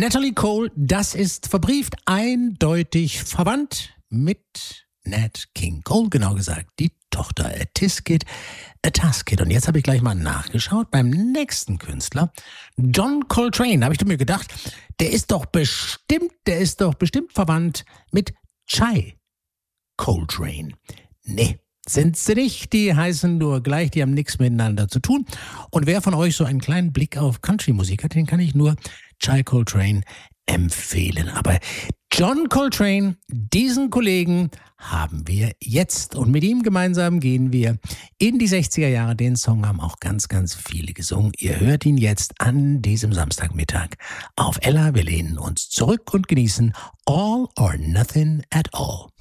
Natalie Cole, das ist verbrieft, eindeutig verwandt mit Nat King Cole, genau gesagt, die Tochter. A Tisket, a Tasket. Und jetzt habe ich gleich mal nachgeschaut beim nächsten Künstler, John Coltrane. Da habe ich mir gedacht, der ist doch bestimmt verwandt mit Chai Coltrane. Nee, sind sie nicht. Die heißen nur gleich, die haben nichts miteinander zu tun. Und wer von euch so einen kleinen Blick auf Country-Musik hat, den kann ich nur Chai Coltrane empfehlen. Aber John Coltrane, diesen Kollegen haben wir jetzt. Und mit ihm gemeinsam gehen wir in die 60er Jahre. Den Song haben auch ganz, ganz viele gesungen. Ihr hört ihn jetzt an diesem Samstagmittag auf Ella. Wir lehnen uns zurück und genießen All or Nothing at All.